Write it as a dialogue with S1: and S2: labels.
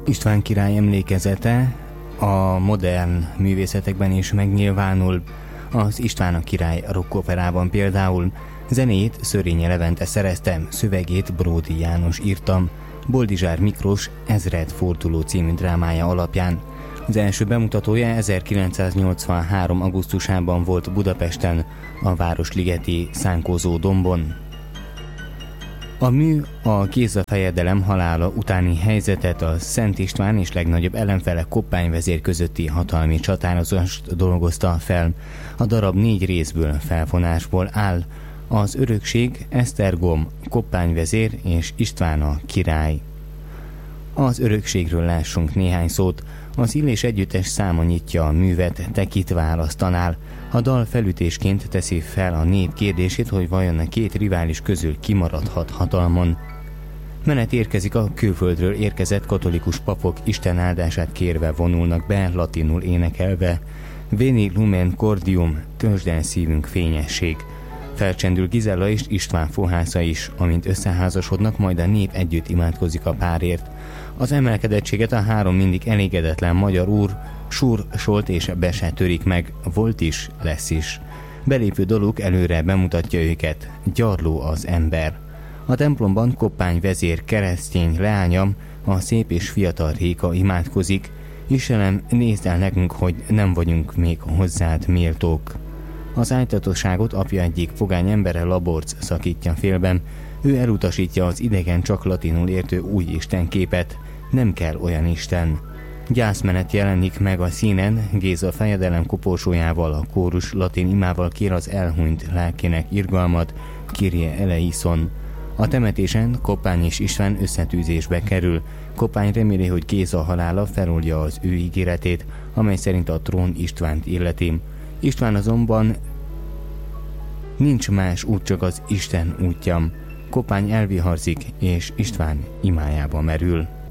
S1: István király emlékezete a modern művészetekben is megnyilvánul. Az István a király rockoperában például. Zenét Szörényi Levente szerezte, szövegét Bródi János írta, Boldizsár Miklós Ezredforduló című drámája alapján. Az első bemutatója 1983. augusztusában volt Budapesten, a Városligeti Szánkózó dombon. A mű a Géza-fejedelem halála utáni helyzetet, a Szent István és legnagyobb ellenfele Koppány vezér közötti hatalmi csatározást dolgozta fel. A darab 4 részből, felfonásból áll: az örökség, Esztergom, Koppány vezér és István a király. Az örökségről lássunk néhány szót. Az Illés együttes száma nyitja a művet, te kit választanál. A dal felütésként teszi fel a nép kérdését, hogy vajon a két rivális közül kimaradhat hatalmon. Menet érkezik, a külföldről érkezett katolikus papok Isten áldását kérve vonulnak be, latinul énekelve: Veni lumen cordium, töltsd el szívünk fényesség. Felcsendül Gizella és István fohásza is, amint összeházasodnak, majd a nép együtt imádkozik a párért. Az emelkedettséget a 3 mindig elégedetlen magyar úr, Súr, Solt és Bese törik meg, volt is, lesz is. Belépő daluk előre bemutatja őket: gyarló az ember. A templomban Koppány vezér keresztény leánya, a szép és fiatal Réka imádkozik: Istenem, nézd el nekünk, hogy nem vagyunk még hozzád méltók. Az ájtatosságot apja egyik fogány embere, Laborc szakítja félben. Ő elutasítja az idegen, csak latinul értő új istenképet. Nem kell olyan isten. Gyászmenet jelenik meg a színen, Géza fejedelem koporsójával, a kórus latin imával kér az elhunyt lelkének irgalmat, Kyrie eleison. A temetésen Koppány és István összetűzésbe kerül. Koppány reméli, hogy Géza halála feloldja az ő ígéretét, amely szerint a trón Istvánt illeti. István azonban: nincs más út, csak az Isten útja. Koppány elviharzik, és István imájába merül.